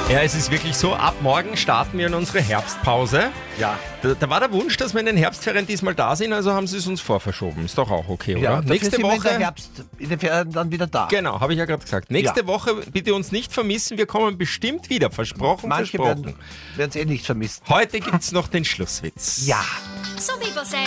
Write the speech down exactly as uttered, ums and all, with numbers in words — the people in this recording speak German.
Ja, es ist wirklich so, ab morgen starten wir in unsere Herbstpause. Ja. Da, da war der Wunsch, dass wir in den Herbstferien diesmal da sind, also haben sie es uns vorverschoben. Ist doch auch okay, oder? Ja, Nächste sind wir in Woche. der Herbst, in den Ferien dann wieder da. Genau, habe ich ja gerade gesagt. Nächste Ja. Woche bitte uns nicht vermissen, wir kommen bestimmt wieder. Versprochen, Manche versprochen. werden es eh nicht vermissen. Heute gibt es noch den Schlusswitz. Ja. Some people say